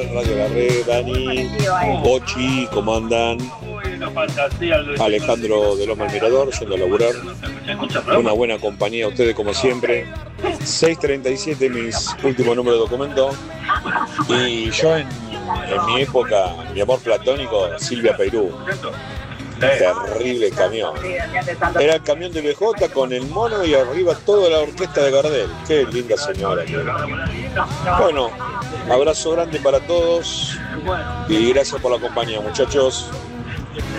Radio La Red, Dani, Bochi, ¿cómo andan? Alejandro de Loma del Mirador, yendo a laburar. Una buena compañía, ustedes como siempre. 637, mis últimos números de documento. Y yo en mi época, mi amor platónico, Silvia Peirú. Terrible camión. Era el camión de BJ con el mono y arriba toda la orquesta de Gardel. Qué linda señora. Bueno, abrazo grande para todos y gracias por la compañía, muchachos.